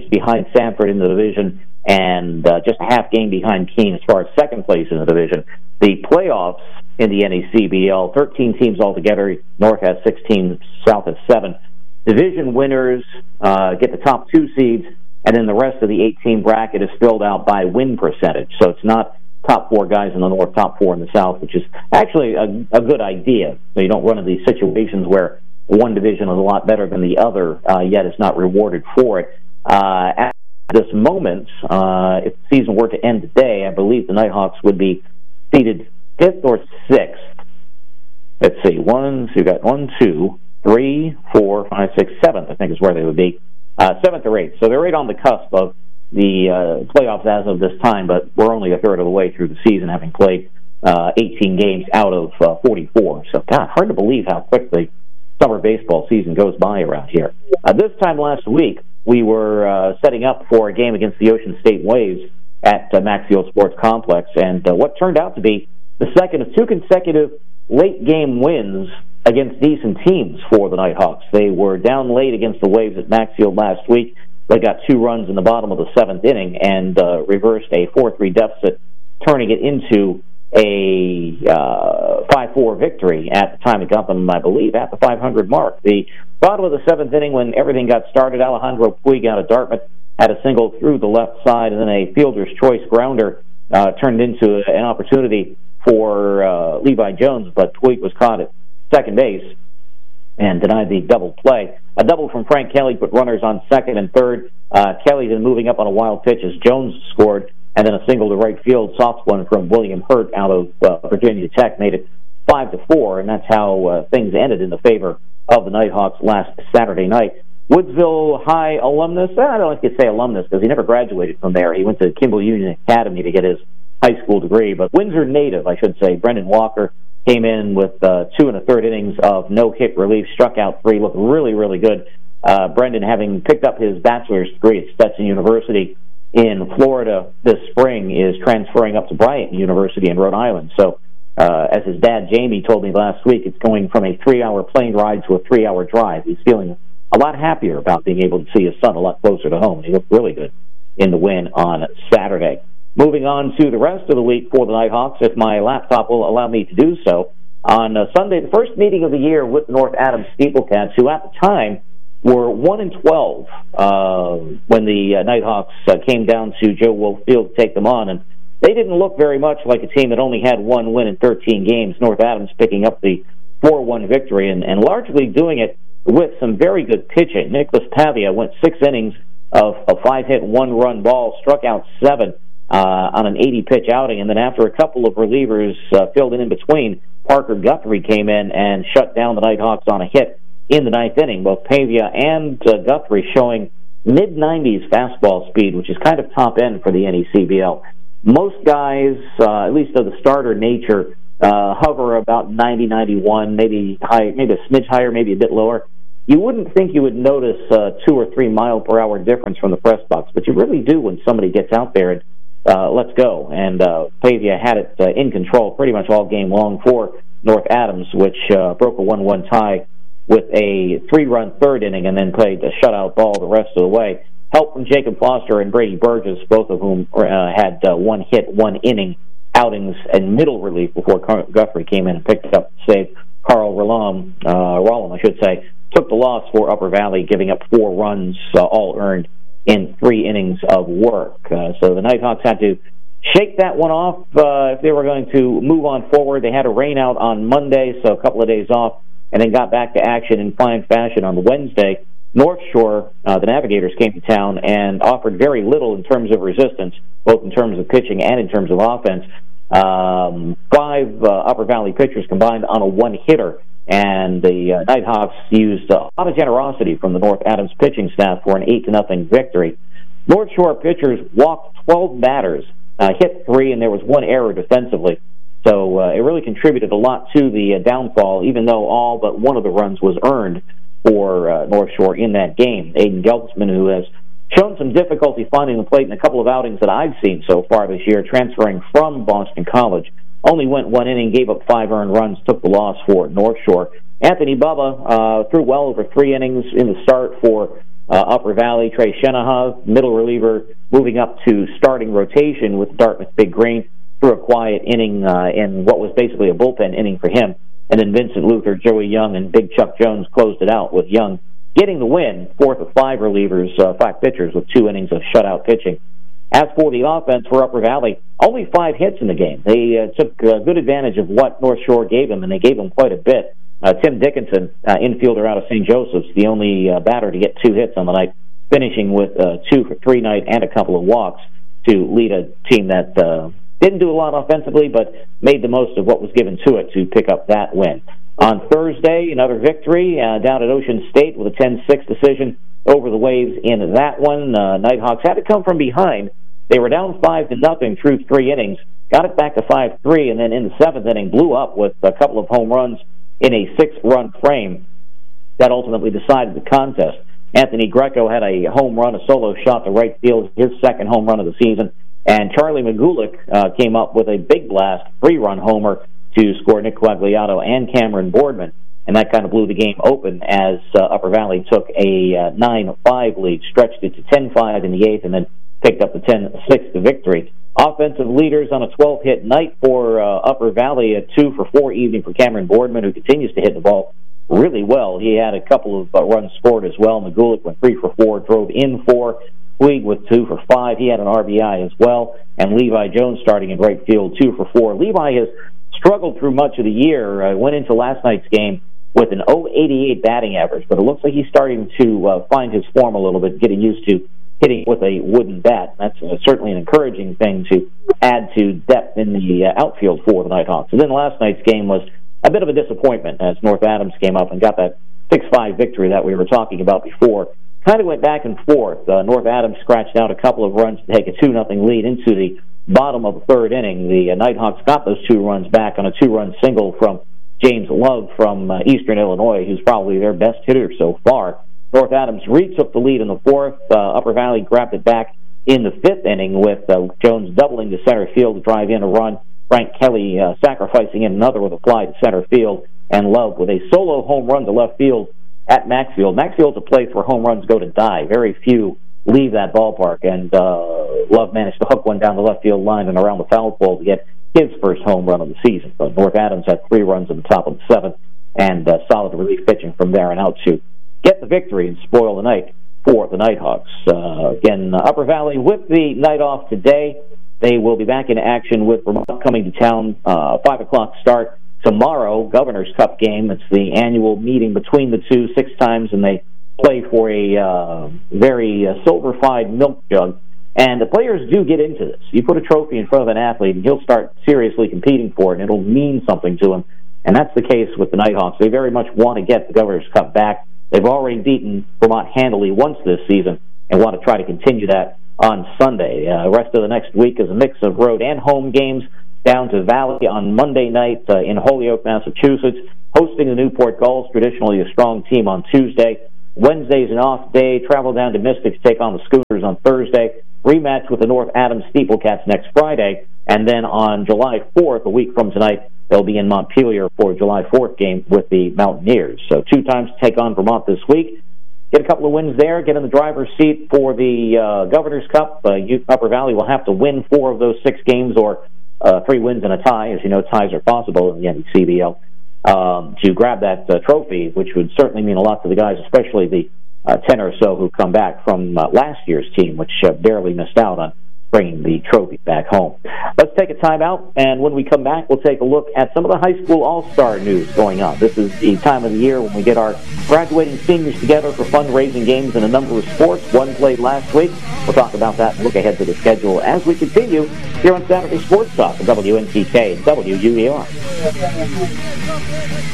behind Sanford in the division, and just a half game behind Keene as far as second place in the division. The playoffs in the NECBL, 13 teams altogether. North has 16, South has 7. Division winners get the top 2 seeds, and then the rest of the 8-team bracket is filled out by win percentage. So it's not top 4 guys in the North, top 4 in the South, which is actually a good idea. So you don't run into these situations where one division is a lot better than the other, yet is not rewarded for it. At this moment, if the season were to end today, I believe the Nighthawks would be seeded 5th or 6th. Let's see, so you got 1, 2, 3, 4, 5, 6, 7th, I think is where they would be. 7th or 8th. So they're right on the cusp of the playoffs as of this time, but we're only a third of the way through the season, having played 18 games out of 44. So, God, hard to believe how quickly summer baseball season goes by around here. This time last week, we were setting up for a game against the Ocean State Waves at Maxfield Sports Complex, and what turned out to be the second of 2 consecutive late-game wins against decent teams for the Nighthawks. They were down late against the Waves at Maxfield last week. They got 2 runs in the bottom of the 7th inning and reversed a 4-3 deficit, turning it into a 5-4 victory at the time it got them, I believe, at the 500 mark. The bottom of the 7th inning, when everything got started, Alejandro Puig out of Dartmouth had a single through the left side, and then a fielder's choice grounder turned into an opportunity for Levi Jones, but Puig was caught at second base and denied the double play. A double from Frank Kelly put runners on second and third. Kelly then moving up on a wild pitch as Jones scored, and then a single to right field, soft one from William Hurt out of Virginia Tech made it 5-4, and that's how things ended in the favor of the Nighthawks last Saturday night. Woodsville High alumnus, I don't like to say alumnus because he never graduated from there. He went to Kimball Union Academy to get his high school degree, but Windsor native, I should say, Brendan Walker, came in with 2 1/3 innings of no-hit relief, struck out 3, looked really, really good. Brendan, having picked up his bachelor's degree at Stetson University in Florida this spring, is transferring up to Bryant University in Rhode Island. So, as his dad, Jamie, told me last week, it's going from a 3-hour plane ride to a 3-hour drive. He's feeling a lot happier about being able to see his son a lot closer to home. He looked really good in the win on Saturday. Moving on to the rest of the week for the Nighthawks, if my laptop will allow me to do so. On Sunday, the first meeting of the year with the North Adams Steeplecats, who at the time were 1-12 when the Nighthawks came down to Joe Wolf Field to take them on, and they didn't look very much like a team that only had 1 win in 13 games. North Adams picking up the 4-1 victory and largely doing it with some very good pitching. Nicholas Pavia went 6 innings of a 5-hit, 1-run ball, struck out 7 on an 80-pitch outing, and then after a couple of relievers filled in between, Parker Guthrie came in and shut down the Nighthawks on a hit in the 9th inning. Both Pavia and Guthrie showing mid-90s fastball speed, which is kind of top end for the NECBL. Most guys, at least of the starter nature, hover about 90, 91, maybe high, maybe a smidge higher, maybe a bit lower. You wouldn't think you would notice a 2 or 3 mile per hour difference from the press box, but you really do when somebody gets out there and let's go. And Pavia had it in control pretty much all game long for North Adams, which broke a 1-1 tie with a 3-run 3rd inning and then played a shutout ball the rest of the way. Help from Jacob Foster and Brady Burgess, both of whom had 1 hit, 1 inning outings and middle relief before Guthrie came in and picked up the save. Carl Rollum, took the loss for Upper Valley, giving up 4 runs, all earned in 3 innings of work. So the Nighthawks had to shake that one off if they were going to move on forward. They had a rain out on Monday, so a couple of days off, and then got back to action in fine fashion on Wednesday. North Shore, the Navigators, came to town and offered very little in terms of resistance, both in terms of pitching and in terms of offense. 5 Upper Valley pitchers combined on a 1-hitter, and the Nighthawks used a lot of generosity from the North Adams pitching staff for an 8-0 victory. North Shore pitchers walked 12 batters, hit 3, and there was 1 error defensively. So it really contributed a lot to the downfall, even though all but 1 of the runs was earned for North Shore in that game. Aiden Geltzman, who has shown some difficulty finding the plate in a couple of outings that I've seen so far this year, transferring from Boston College, only went 1 inning, gave up 5 earned runs, took the loss for North Shore. Anthony Bubba threw well over 3 innings in the start for Upper Valley, Trey Shenaha, middle reliever, moving up to starting rotation with Dartmouth Big Green, threw a quiet inning in what was basically a bullpen inning for him. And then Vincent Luther, Joey Young, and Big Chuck Jones closed it out with Young getting the win, fourth of five relievers, five pitchers with 2 innings of shutout pitching. As for the offense for Upper Valley, only 5 hits in the game. They took good advantage of what North Shore gave them, and they gave them quite a bit. Tim Dickinson, infielder out of St. Joseph's, the only batter to get 2 hits on the night, finishing with 2 for 3 night and a couple of walks to lead a team that didn't do a lot offensively, but made the most of what was given to it to pick up that win. On Thursday, another victory down at Ocean State with a 10-6 decision over the Waves in that one. Nighthawks had to come from behind. They were down 5-0 through 3 innings, got it back to 5-3, and then in the 7th inning blew up with a couple of home runs in a 6-run frame that ultimately decided the contest. Anthony Greco had a home run, a solo shot to right field, his second home run of the season. And Charlie Magulik came up with a big blast, 3-run homer to score Nick Quagliato and Cameron Boardman. And that kind of blew the game open as Upper Valley took a 9-5 lead, stretched it to 10-5 in the 8th, and then picked up the 10-6 victory. Offensive leaders on a 12-hit night for Upper Valley, a 2 for 4 evening for Cameron Boardman, who continues to hit the ball really well. He had a couple of runs scored as well. Magulik went 3 for 4, drove in 4. Puig with 2 for 5. He had an RBI as well. And Levi Jones starting in right field, 2 for 4. Levi has struggled through much of the year. Went into last night's game with an .088 batting average, but it looks like he's starting to find his form a little bit, getting used to hitting with a wooden bat. That's certainly an encouraging thing to add to depth in the outfield for the Nighthawks. And then last night's game was a bit of a disappointment as North Adams came up and got that 6-5 victory that we were talking about before. Kind of went back and forth. North Adams scratched out a couple of runs to take a 2-0 lead into the bottom of the 3rd inning. The Nighthawks got those 2 runs back on a 2-run single from James Love from Eastern Illinois, who's probably their best hitter so far. North Adams retook the lead in the 4th. Upper Valley grabbed it back in the 5th inning with Jones doubling to center field to drive in a run. Frank Kelly sacrificing in another with a fly to center field, and Love with a solo home run to left field at Maxfield. Maxfield's a place where home runs go to die. Very few leave that ballpark, and Love managed to hook one down the left field line and around the foul pole to get his first home run of the season. So North Adams had 3 runs in the top of the 7th, and solid relief pitching from there and out to get the victory and spoil the night for the Nighthawks. Again, Upper Valley with the night off today. They will be back in action with Vermont coming to town, 5 o'clock start tomorrow, Governor's Cup game. It's the annual meeting between the two 6 times, and they play for a very silver-fied milk jug. And the players do get into this. You put a trophy in front of an athlete, and he'll start seriously competing for it, and it'll mean something to him. And that's the case with the Nighthawks. They very much want to get the Governor's Cup back. They've already beaten Vermont handily once this season and want to try to continue that on Sunday. The rest of the next week is a mix of road and home games. Down to Valley on Monday night in Holyoke, Massachusetts, hosting the Newport Gulls, traditionally a strong team, on Tuesday. Wednesday's an off day. Travel down to Mystics, take on the Schooners on Thursday. Rematch with the North Adams Steeplecats next Friday. And then on July 4th, a week from tonight, they'll be in Montpelier for a July 4th game with the Mountaineers. So 2 times to take on Vermont this week. Get a couple of wins there, get in the driver's seat for the Governor's Cup. Upper Valley will have to win 4 of those 6 games, or 3 wins and a tie. As you know, ties are possible in the NCBL, to grab that trophy, which would certainly mean a lot to the guys, especially the 10 or so who come back from last year's team, which barely missed out on bringing the trophy back home. Let's take a time out, and when we come back, we'll take a look at some of the high school all-star news going on. This is the time of the year when we get our graduating seniors together for fundraising games in a number of sports. One played last week. We'll talk about that and look ahead to the schedule as we continue here on Saturday Sports Talk at WNTK and WUER.